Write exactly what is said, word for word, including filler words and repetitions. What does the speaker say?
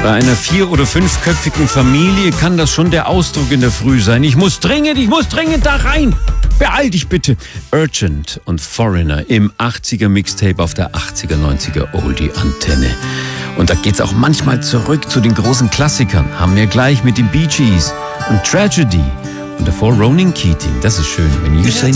Bei einer vier- oder fünfköpfigen Familie kann das schon der Ausdruck in der Früh sein. Ich muss dringend, ich muss dringend da rein. Beeil dich bitte. Urgent und Foreigner im achtziger Mixtape auf der achtziger, neunziger Oldie-Antenne. Und da geht's auch manchmal zurück zu den großen Klassikern. Haben wir gleich mit den Bee Gees und Tragedy. Und davor Ronan Keating. Das ist schön. When you say